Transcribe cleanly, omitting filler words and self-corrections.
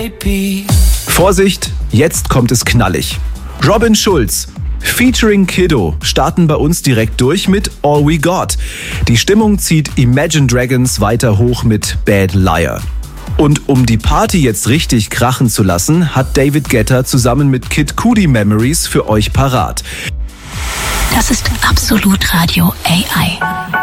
Vorsicht, jetzt kommt es knallig. Robin Schulz featuring Kiddo starten bei uns direkt durch mit All We Got. Die Stimmung zieht Imagine Dragons weiter hoch mit Bad Liar. Und um die Party jetzt richtig krachen zu lassen, hat David Guetta zusammen mit Kid Cudi Memories für euch parat. Das ist Absolut Radio AI.